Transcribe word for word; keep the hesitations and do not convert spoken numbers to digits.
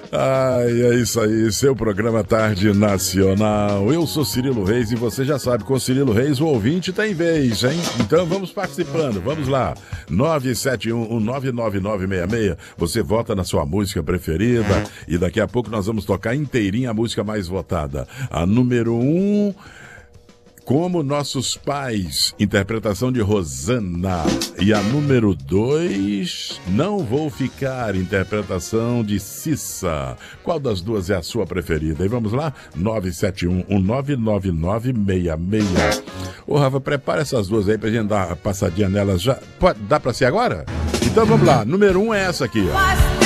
Ai, é isso aí, seu programa Tarde Nacional. Eu sou Cirilo Reis e você já sabe, com Cirilo Reis o ouvinte tem vez, hein? Então vamos participando, vamos lá. nove sete um, um nove nove nove seis seis, você vota na sua música preferida e daqui a pouco nós vamos tocar inteirinha a música mais votada. A número um... Como Nossos Pais, interpretação de Rosana. E a número dois, Não Vou Ficar, interpretação de Cissa. Qual das duas é a sua preferida? E vamos lá? nove sete um, um nove nove nove seis seis. Ô, Rafa, prepara essas duas aí pra gente dar uma passadinha nelas já. Pode, dá pra ser agora? Então vamos lá, número um é essa aqui, ó.